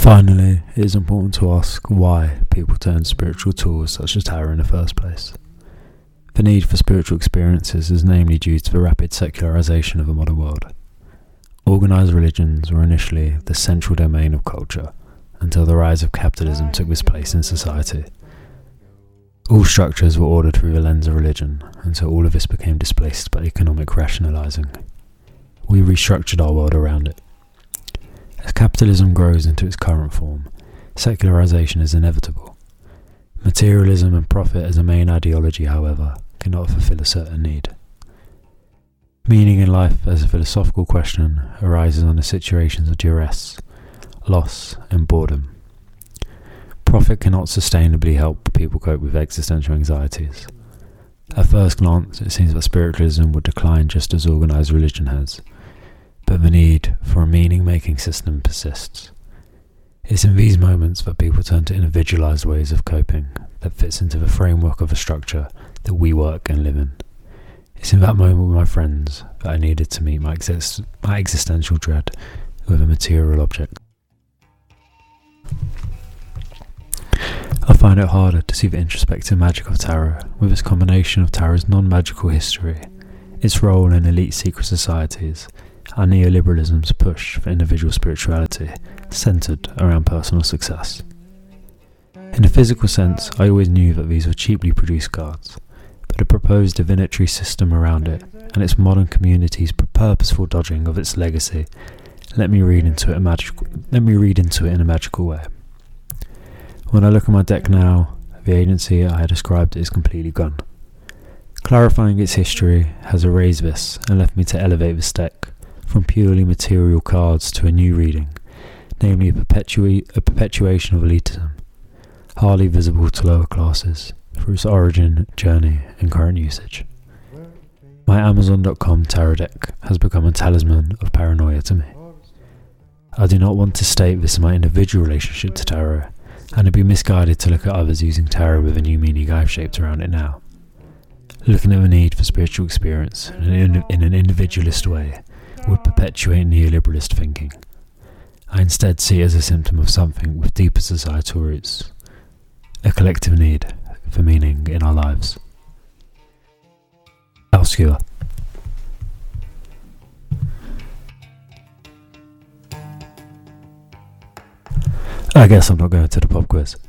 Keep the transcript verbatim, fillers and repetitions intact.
Finally, it is important to ask why people turn to spiritual tools such as tarot in the first place. The need for spiritual experiences is namely due to the rapid secularization of the modern world. Organized religions were initially the central domain of culture, until the rise of capitalism took this place in society. All structures were ordered through the lens of religion, until all of this became displaced by economic rationalizing. We restructured our world around it. As capitalism grows into its current form, secularization is inevitable. Materialism and profit as a main ideology, however, cannot fulfill a certain need. Meaning in life as a philosophical question arises under situations of duress, loss, and boredom. Profit cannot sustainably help people cope with existential anxieties. At first glance, it seems that spiritualism would decline just as organized religion has, but the need for a meaning-making system persists. It's in these moments that people turn to individualized ways of coping that fits into the framework of a structure that we work and live in. It's in that moment with my friends that I needed to meet my, exist- my existential dread with a material object. I find it harder to see the introspective magic of tarot with its combination of tarot's non-magical history, its role in elite secret societies, and neoliberalism's push for individual spirituality centered around personal success. In a physical sense, I always knew that these were cheaply produced cards, but the proposed divinatory system around it and its modern community's purposeful dodging of its legacy let me read into it a magical, let me read into it in a magical way. When I look at my deck now, the agency I had described is completely gone. Clarifying its history has erased this and left me to elevate this deck from purely material cards to a new reading, namely a, perpetua- a perpetuation of elitism, hardly visible to lower classes, through its origin, journey, and current usage. My Amazon dot com tarot deck has become a talisman of paranoia to me. I do not want to state this is my individual relationship to tarot, and it'd be misguided to look at others using tarot with a new meaning I've shaped around it now. Looking at the need for spiritual experience in an, in an individualist way would perpetuate neoliberalist thinking. I instead see it as a symptom of something with deeper societal roots, a collective need for meaning in our lives. Al Skewer. I guess I'm not going to the pop quiz.